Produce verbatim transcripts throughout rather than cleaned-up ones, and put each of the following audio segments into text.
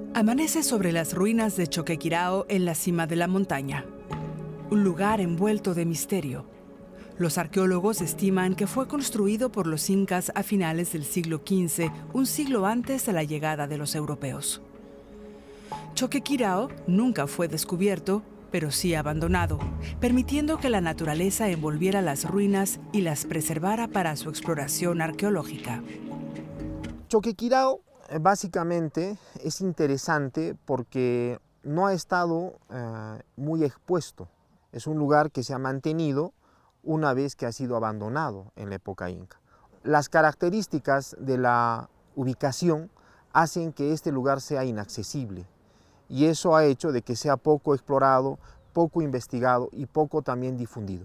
Amanece sobre las ruinas de Choquequirao en la cima de la montaña. Un lugar envuelto de misterio. Los arqueólogos estiman que fue construido por los incas a finales del siglo quince, un siglo antes de la llegada de los europeos. Choquequirao nunca fue descubierto, pero sí abandonado, permitiendo que la naturaleza envolviera las ruinas y las preservara para su exploración arqueológica. Choquequirao básicamente es interesante porque no ha estado uh, muy expuesto. Es un lugar que se ha mantenido una vez que ha sido abandonado en la época inca. Las características de la ubicación hacen que este lugar sea inaccesible y eso ha hecho de que sea poco explorado, poco investigado y poco también difundido.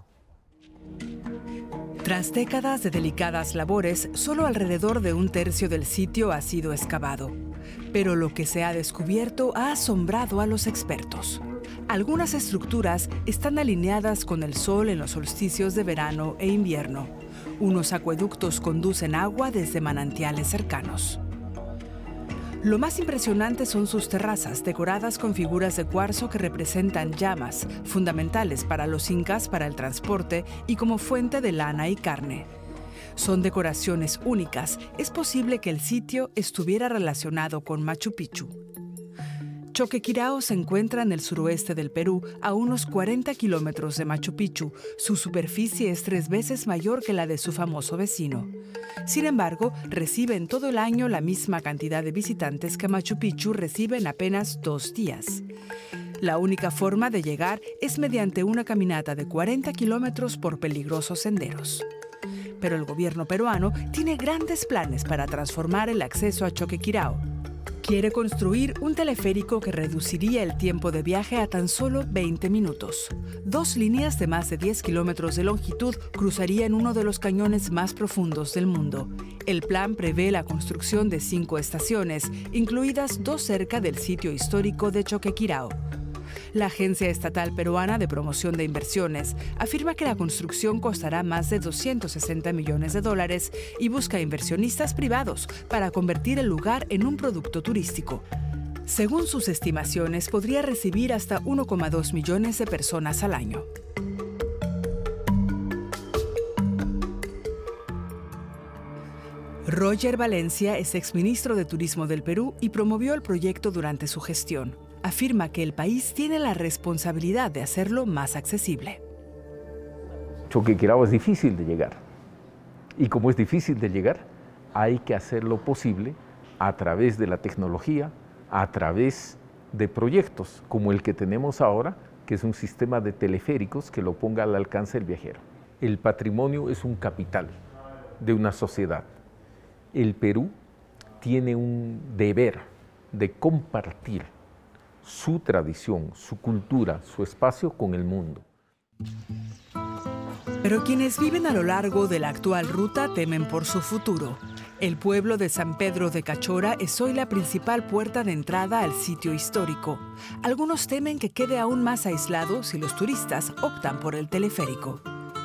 Tras décadas de delicadas labores, solo alrededor de un tercio del sitio ha sido excavado. Pero lo que se ha descubierto ha asombrado a los expertos. Algunas estructuras están alineadas con el sol en los solsticios de verano e invierno. Unos acueductos conducen agua desde manantiales cercanos. Lo más impresionante son sus terrazas, decoradas con figuras de cuarzo que representan llamas, fundamentales para los incas para el transporte y como fuente de lana y carne. Son decoraciones únicas. Es posible que el sitio estuviera relacionado con Machu Picchu. Choquequirao se encuentra en el suroeste del Perú, a unos cuarenta kilómetros de Machu Picchu. Su superficie es tres veces mayor que la de su famoso vecino. Sin embargo, recibe en todo el año la misma cantidad de visitantes que Machu Picchu recibe en apenas dos días. La única forma de llegar es mediante una caminata de cuarenta kilómetros por peligrosos senderos. Pero el gobierno peruano tiene grandes planes para transformar el acceso a Choquequirao. Quiere construir un teleférico que reduciría el tiempo de viaje a tan solo veinte minutos. Dos líneas de más de diez kilómetros de longitud cruzarían uno de los cañones más profundos del mundo. El plan prevé la construcción de cinco estaciones, incluidas dos cerca del sitio histórico de Choquequirao. La Agencia Estatal Peruana de Promoción de Inversiones afirma que la construcción costará más de doscientos sesenta millones de dólares y busca inversionistas privados para convertir el lugar en un producto turístico. Según sus estimaciones, podría recibir hasta uno coma dos millones de personas al año. Roger Valencia es exministro de Turismo del Perú y promovió el proyecto durante su gestión. Afirma que el país tiene la responsabilidad de hacerlo más accesible. Choquequirao es difícil de llegar y como es difícil de llegar, hay que hacer lo posible a través de la tecnología, a través de proyectos como el que tenemos ahora, que es un sistema de teleféricos que lo ponga al alcance del viajero. El patrimonio es un capital de una sociedad. El Perú tiene un deber de compartir su tradición, su cultura, su espacio con el mundo. Pero quienes viven a lo largo de la actual ruta temen por su futuro. El pueblo de San Pedro de Cachora es hoy la principal puerta de entrada al sitio histórico. Algunos temen que quede aún más aislado si los turistas optan por el teleférico.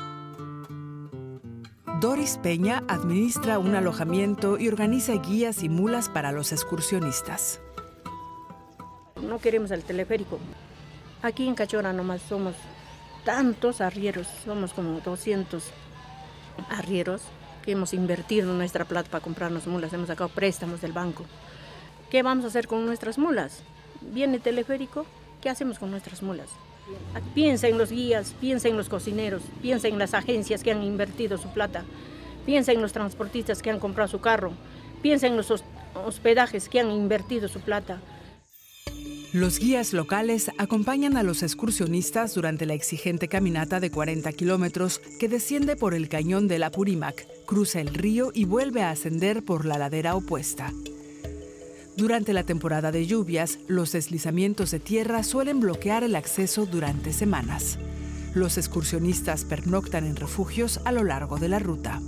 Doris Peña administra un alojamiento y organiza guías y mulas para los excursionistas. No queremos el teleférico. Aquí en Cachora nomás somos tantos arrieros, somos como doscientos arrieros que hemos invertido nuestra plata para comprarnos mulas, hemos sacado préstamos del banco. ¿Qué vamos a hacer con nuestras mulas? Viene el teleférico, ¿qué hacemos con nuestras mulas? Piensa en los guías, piensa en los cocineros, piensa en las agencias que han invertido su plata, piensa en los transportistas que han comprado su carro, piensa en los hospedajes que han invertido su plata. Los guías locales acompañan a los excursionistas durante la exigente caminata de cuarenta kilómetros que desciende por el cañón del Apurímac, cruza el río y vuelve a ascender por la ladera opuesta. Durante la temporada de lluvias, los deslizamientos de tierra suelen bloquear el acceso durante semanas. Los excursionistas pernoctan en refugios a lo largo de la ruta.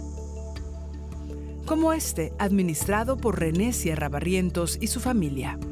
Como este, administrado por René Sierra Barrientos y su familia.